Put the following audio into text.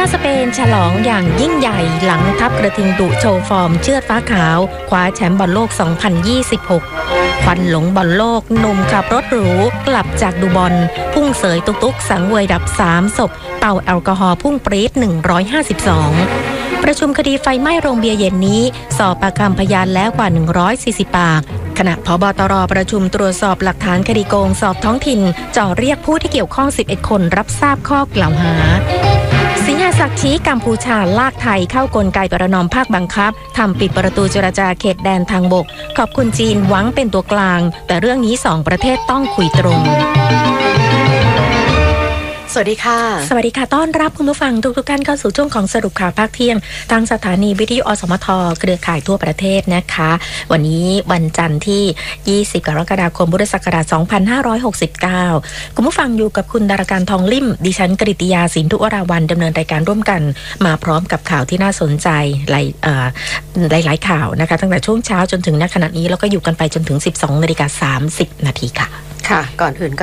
สเปนฉลองอย่างยิ่งใหญ่หลังทัพกระทิงดุโชว์ฟอร์มเชือดฟ้าขาวคว้าแชมป์บอลโลก 2026 ควันหลงบอลโลกหนุ่มขับรถหรูกลับจากดูบอลพุ่งเสยตุกสังเวยดับ3ศพเป่าแอลกอฮอล์พุ่งปรี๊ด152ประชุมคดีไฟไหม้โรงเบียร์เย็นนี้สอบปากคำพยานแล้วกว่า140ปากขณะผบ.ตร.ประชุมตรวจสอบหลักฐานคดีโกงสอบท้องถิ่นจ่อเรียกผู้ที่เกี่ยวข้อง11คนรับทราบข้อกล่าวหาสิงหศักดิ์ชี้กัมพูชาลากไทยเข้ากลไกประนอมภาคบังคับทำปิดประตูเจรจาเขตแดนทางบกขอบคุณจีนหวังเป็นตัวกลางแต่เรื่องนี้2ประเทศต้องคุยตรงสวัสดีค่ะสวัสดีค่ะต้อนรับคุณผู้ฟังทุกท่านเข้าสู่ช่วงของสรุปข่าวภาคเที่ยงทางสถานีวิทยุอสมทเครือข่ายทั่วประเทศนะคะวันนี้วันจันทร์ที่20กรกฎาคมพุทธศักราช2569คุณผู้ฟังอยู่กับคุณดาราการทองลิ่มดิฉันกฤติยาสินธุวราวัลย์ดำเนินรายการร่วมกันมาพร้อมกับข่าวที่น่าสนใจหลายข่าวนะคะตั้งแต่ช่วงเช้าจนถึงณขณะนี้แล้วก็อยู่กันไปจนถึง 12:30 น.ค่ะค่ะก่อนอื่น